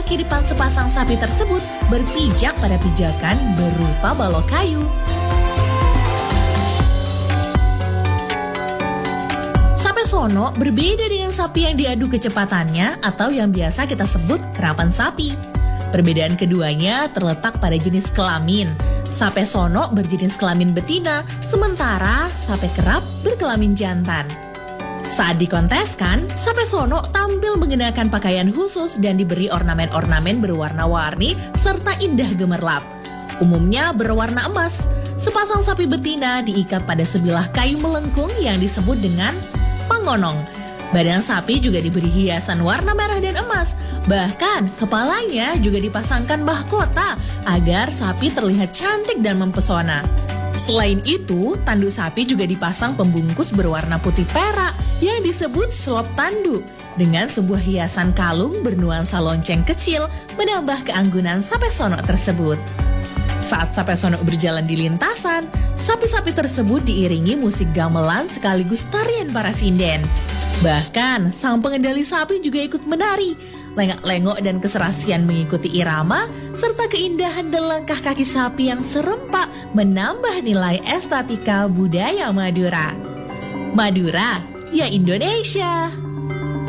kaki depan sepasang sapi tersebut berpijak pada pijakan berupa balok kayu. Sape sono berbeda dengan sapi yang diadu kecepatannya atau yang biasa kita sebut kerapan sapi. Perbedaan keduanya terletak pada jenis kelamin. Sape sono berjenis kelamin betina, sementara sape kerap berkelamin jantan. Saat dikonteskan, sape sono tampil mengenakan pakaian khusus dan diberi ornamen-ornamen berwarna-warni serta indah gemerlap. Umumnya berwarna emas. Sepasang sapi betina diikat pada sebilah kayu melengkung yang disebut dengan pangonong. Badan sapi juga diberi hiasan warna merah dan emas. Bahkan kepalanya juga dipasangkan mahkota agar sapi terlihat cantik dan mempesona. Selain itu, tanduk sapi juga dipasang pembungkus berwarna putih perak yang disebut slop tanduk dengan sebuah hiasan kalung bernuansa lonceng kecil menambah keanggunan sape sono tersebut. Saat sape sono berjalan di lintasan, sapi-sapi tersebut diiringi musik gamelan sekaligus tarian para sinden. Bahkan, sang pengendali sapi juga ikut menari. Lengak-lengok dan keserasian mengikuti irama, serta keindahan dan langkah kaki sapi yang serempak menambah nilai estetika budaya Madura. Madura, ya Indonesia!